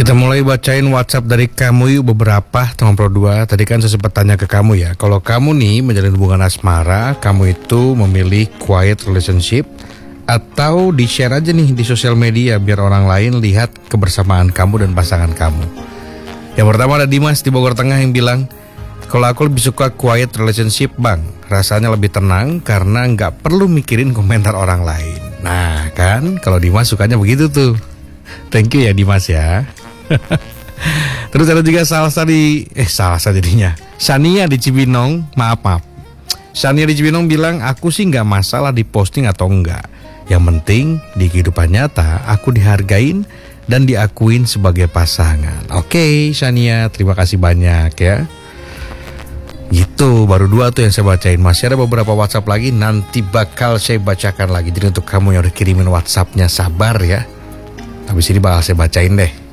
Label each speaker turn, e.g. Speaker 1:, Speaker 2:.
Speaker 1: Kita mulai bacain WhatsApp dari kamu yuk beberapa, teman Pro 2. Tadi kan saya sempat tanya ke kamu ya, kalau kamu nih menjalin hubungan asmara, kamu itu memilih quiet relationship atau di-share aja nih di sosial media biar orang lain lihat kebersamaan kamu dan pasangan kamu. Yang pertama ada Dimas di Bogor Tengah yang bilang, kalau aku lebih suka quiet relationship bang, rasanya lebih tenang karena nggak perlu mikirin komentar orang lain. Nah kan, kalau Dimas sukanya begitu tuh. Thank you ya Dimas ya. Terus ada juga Salsa jadinya Shania di Cibinong. Maaf Shania di Cibinong bilang, aku sih gak masalah diposting atau enggak, yang penting di kehidupan nyata aku dihargain dan diakuin sebagai pasangan. Oke Shania, terima kasih banyak ya. Gitu, baru 2 tuh yang saya bacain. Masih ada beberapa WhatsApp lagi, nanti bakal saya bacakan lagi. Jadi untuk kamu yang udah kirimin WhatsAppnya, sabar ya, habis ini bakal saya bacain deh.